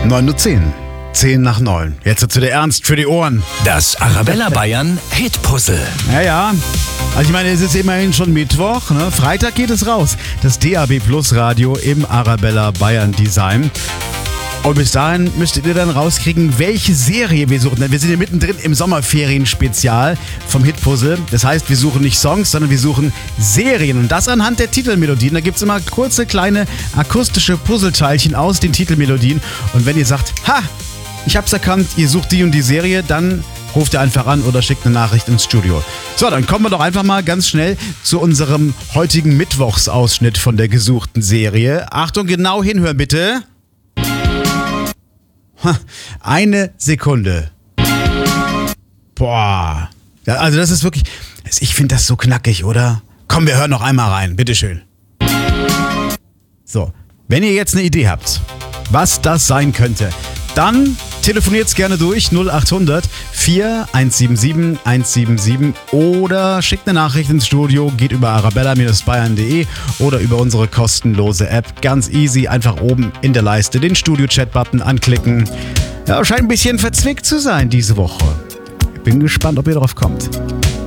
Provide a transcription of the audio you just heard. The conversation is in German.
9:10 Uhr. 10 nach 9. Jetzt zu der Ernst für die Ohren. Das Arabella Bayern Hit-Puzzle. Ja. Also ich meine, es ist immerhin schon Mittwoch, ne? Freitag geht es raus. Das DAB Plus Radio im Arabella Bayern Design. Und bis dahin müsstet ihr dann rauskriegen, welche Serie wir suchen. Denn wir sind hier mittendrin im Sommerferien-Spezial vom Hit-Puzzle. Das heißt, wir suchen nicht Songs, sondern wir suchen Serien. Und das anhand der Titelmelodien. Da gibt es immer kurze, kleine akustische Puzzleteilchen aus den Titelmelodien. Und wenn ihr sagt, ich hab's erkannt, ihr sucht die und die Serie, dann ruft ihr einfach an oder schickt eine Nachricht ins Studio. So, dann kommen wir doch einfach mal ganz schnell zu unserem heutigen Mittwochsausschnitt von der gesuchten Serie. Achtung, genau hinhören bitte. Eine Sekunde. Boah. Ja, also das ist wirklich... Ich finde das so knackig, oder? Komm, wir hören noch einmal rein. Bitteschön. So, wenn ihr jetzt eine Idee habt, was das sein könnte, dann telefoniert's gerne durch 0800 4177 177 oder schickt eine Nachricht ins Studio, geht über arabella-bayern.de oder über unsere kostenlose App. Ganz easy, einfach oben in der Leiste den Studio-Chat-Button anklicken. Ja, scheint ein bisschen verzwickt zu sein diese Woche. Bin gespannt, ob ihr drauf kommt.